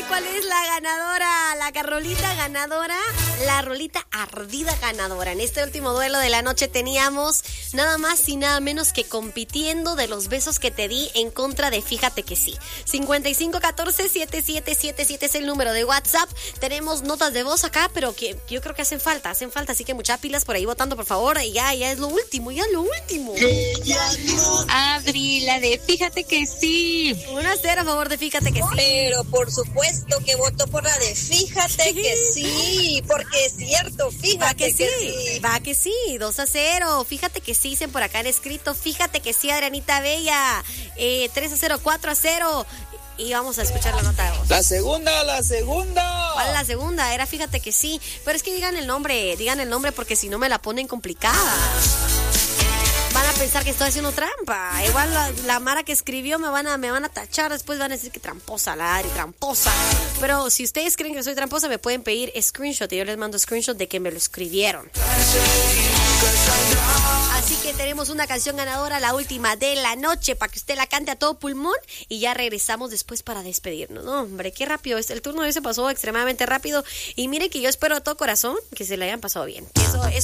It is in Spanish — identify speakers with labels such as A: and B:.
A: cuál es la ganadora, la rolita ganadora, la rolita ardida ganadora. En este último duelo de la noche teníamos nada más y nada menos que compitiendo de los besos que te di en contra de Fíjate que sí. 5514-7777 es el número de WhatsApp. Tenemos notas de voz acá, pero que yo creo que hacen falta, así que muchas pilas por ahí votando, por favor. Ya es lo último,
B: Adri, la de Fíjate que sí.
A: 1-0 a favor de Fíjate que sí.
C: Pero por supuesto que voto por la de Fíjate que sí, porque es cierto, fíjate que sí.
A: Va que sí, 2-0. Fíjate que sí, dicen por acá en escrito. Fíjate que sí, Adrianita Bella. 3-0, 4-0. Y vamos a escuchar la nota de voz.
D: La segunda.
A: ¿Cuál es la segunda? Era Fíjate que sí. Pero es que digan el nombre porque si no me la ponen complicada. Van a pensar que estoy haciendo trampa. Igual la Mara que escribió me van a tachar. Después van a decir que tramposa, la Ari, tramposa. Pero si ustedes creen que soy tramposa, me pueden pedir screenshot y yo les mando screenshot de que me lo escribieron. Así que tenemos una canción ganadora, la última de la noche, para que usted la cante a todo pulmón. Y ya regresamos después para despedirnos. No, hombre, qué rápido. El turno de hoy se pasó extremadamente rápido. Y miren que yo espero a todo corazón que se le hayan pasado bien. Eso